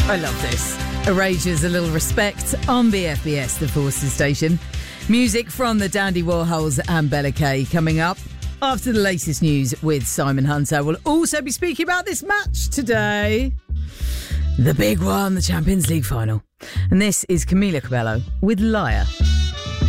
I love this. Erasures, A Little Respect on BFBS, the Forces station. Music from the Dandy Warhols and Bella Kay coming up after the latest news with Simon Hunter. We'll also be speaking about this match today. The big one, the Champions League final. And this is Camila Cabello with Liar.